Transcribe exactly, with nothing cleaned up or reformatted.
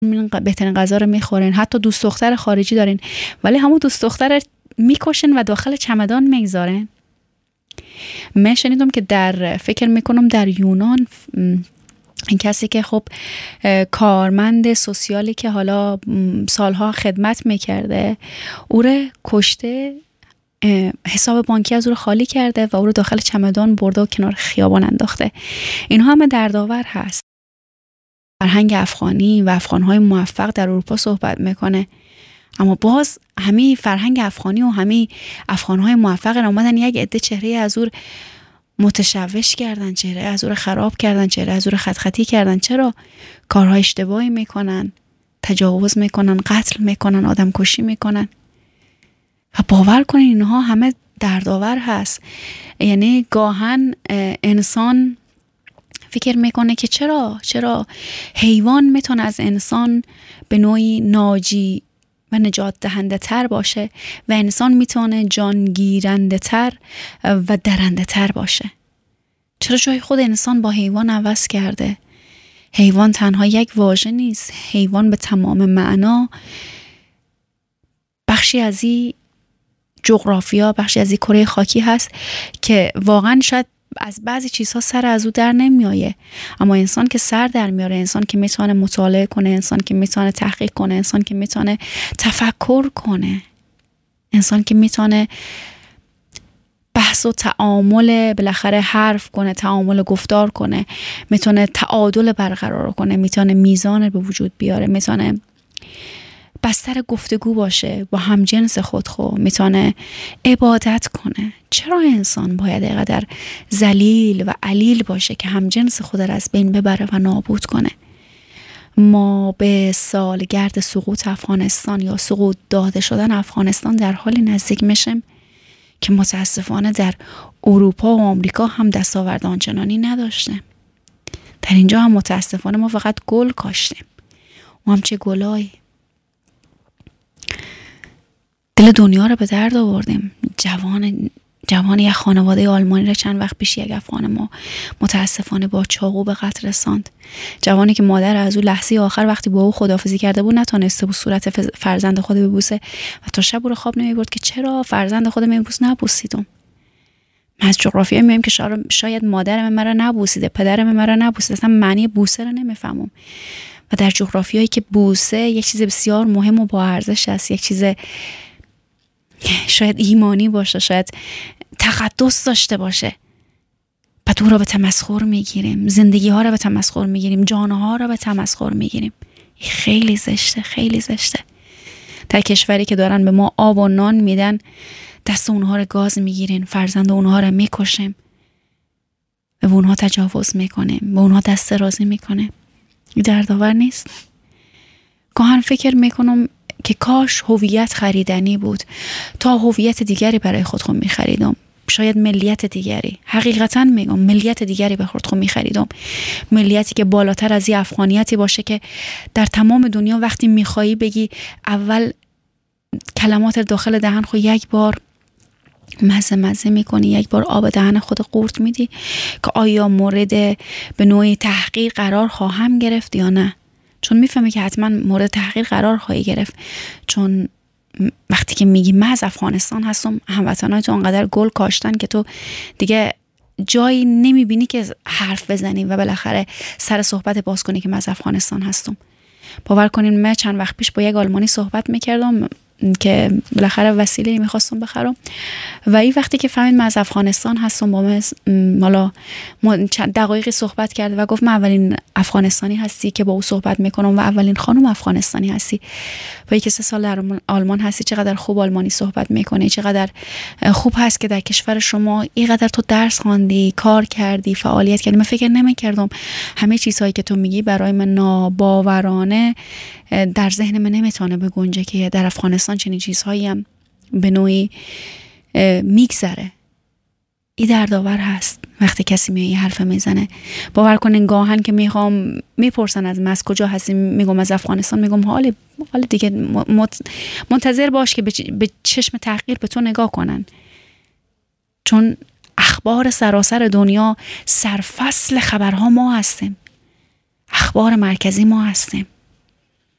بهترین غذا رو میخورین، حتی دوست دختر خارجی دارین ولی همون دوست دختر میکشن و داخل چمدان میگذارن. من شنیدم که در فکر میکنم در یونان این کسی که خب کارمند سوسیالی که حالا سالها خدمت میکرده او رو کشته، حساب بانکی از او رو خالی کرده و او رو داخل چمدان برده و کنار خیابان انداخته. اینها همه دردآور هست. فرهنگ افغانی و افغانهای موفق در اروپا صحبت میکنه، اما باز همین فرهنگ افغانی و همین افغانهای موفق اومدن یک عده چهره از او متشوش کردن، چهره از او خراب کردن، چهره از او خط خطی کردن. چرا؟ کارهای اشتباهی میکنن، تجاوز میکنن، قتل میکنن، آدم کشی میکنن و باور کنین اینها همه دردآور هست. یعنی گاهن انسان فکر میکنه که چرا چرا حیوان میتونه از انسان به نوعی ناجی و نجات دهنده تر باشه و انسان میتونه جانگیرنده تر و درنده تر باشه؟ چرا جای خود انسان با حیوان عوض کرده؟ حیوان تنها یک واژه نیست، حیوان به تمام معنا بخشی از این جغرافیا، بخشی از این کره خاکی هست که واقعا شاید از بعضی چیزها سر از او در نمیایه، اما انسان که سر در میاره، انسان که میتونه مطالعه کنه، انسان که میتونه تحقیق کنه، انسان که میتونه تفکر کنه، انسان که میتونه بحث و تعامل بالاخره حرف کنه، تعامل گفتار کنه، میتونه تعادل برقرار کنه، میتونه میزان به وجود بیاره، میتونه بستر گفتگو باشه با همجنس خود خو، میتونه عبادت کنه. چرا انسان باید اینقدر ذلیل و علیل باشه که همجنس خود را از بین ببره و نابود کنه؟ ما به سالگرد سقوط افغانستان یا سقوط داده شدن افغانستان در حالی نزدیک میشیم که متاسفانه در اروپا و آمریکا هم دستاورد آنچنانی نداشته. در اینجا هم متاسفانه ما فقط گل کاشتیم و هم چه گلایی. دل دنیا رو به درد آوردیم. جوان جوان یک خانواده آلمانی را چند وقت پیش یک افغان ما متاسفانه با چاقو به قتل رساند. جوانی که مادر از او لحظه آخر وقتی با او خداحافظی کرده بود نتونسته بود صورت فرزند خود ببوسه و تا شب رو خواب نمیبرد که چرا فرزند خود میبوس نبوسیدم. من از جغرافیا میگم که شاید مادر من مرا نبوسیده، پدر من مرا نبوسیده، اصلا معنی بوسه رو نمیفهمم. و در جغرافیایی که بوسه یک چیز بسیار مهم و با ارزش است، یک چیز شاید ایمانی باشه، شاید تقدس داشته باشه، بعد او را به تمسخر میگیریم، زندگی ها را به تمسخر میگیریم، جان ها را به تمسخر میگیریم. خیلی زشته، خیلی زشته. در کشوری که دارن به ما آب و نان میدن دست اونها را گاز میگیریم، فرزند اونها را میکشیم، به اونها تجاوز میکنیم، به اونها دست درازی میکنیم. این دردآور نیست؟ گاهن فکر میکنم که کاش هویت خریدنی بود تا هویت دیگری برای خودم میخریدم، شاید ملیت دیگری، حقیقتا میگم ملیت دیگری به خودم میخریدم، ملیتی که بالاتر از این افغانیتی باشه که در تمام دنیا وقتی میخوایی بگی اول کلمات داخل دهن خود یک بار مزه مزه میکنی، یک بار آب دهن خود قورت میدی که آیا مورد به نوعی تحقیر قرار خواهم گرفت یا نه، چون میفهمی که حتما مورد تحقیر قرار خواهی گرفت. چون وقتی که میگی من از افغانستان هستم، هموطنای تو انقدر گل کاشتن که تو دیگه جایی نمیبینی که حرف بزنی و بالاخره سر صحبت باز کنی که من از افغانستان هستم. باور کنین من چند وقت پیش با یک آلمانی صحبت میکردم که بالاخره وسیله میخواستم بخرم و این وقتی که فهمید من از افغانستان هستم با من مالا چند دقایقی صحبت کرد و گفت من اولین افغانستانی هستی که با او صحبت میکنم و اولین خانم افغانستانی هستی و یک سه سال در آلمان هستی، چقدر خوب آلمانی صحبت میکنی، چقدر خوب هست که در کشور شما اینقدر تو درس خواندی، کار کردی، فعالیت کردی. من فکر نمیکردم همه چیزهایی که تو میگی برای من ناباورانه در ذهن من نمیتونه بگنجه که در افغانستان چنین چیزهایی هم به نوعی میگذره. این دردآور هست وقتی کسی میگه حرف میزنه. باور کنین گاهن که میخوام میپرسن از من از کجا هستی، میگم از افغانستان، میگم حالا حالا دیگه منتظر باش که به چشم تحقیر به تو نگاه کنن، چون اخبار سراسر دنیا سرفصل خبرها ما هستیم، اخبار مرکزی ما هستیم.